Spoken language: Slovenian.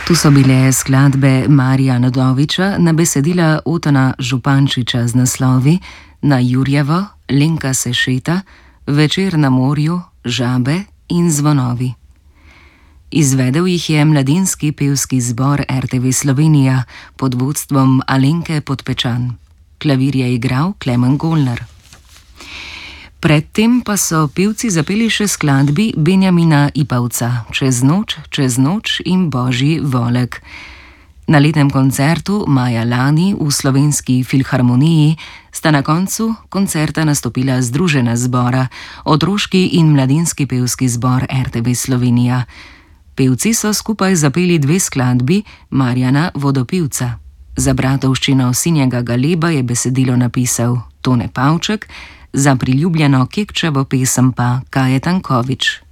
Tu so bile skladbe Marija Nodoviča na besedila Otona Župančiča z naslovi Na Jurjevo, Lenka Sešeta, Večer na morju, Žabe in Zvonovi. Izvedel jih je mladinski pevski zbor RTV Slovenija pod vodstvom Alenke Podpečan. Klavir je igral Klemen Golnar. Predtem pa so pevci zapeli še skladbi Benjamina Ipavca Čez noč in Božji volek. Na letnem koncertu maja lani v Slovenski filharmoniji sta na koncu koncerta nastopila združena zbora, otroški in mladinski pevski zbor RTV Slovenija. Pevci so skupaj zapeli dve skladbi Marjana Vodopivca. Za bratovščino Sinjega Galeba je besedilo napisal Tone Pavček, za priljubljeno Kekčevo pesem pa Kaje Tanković.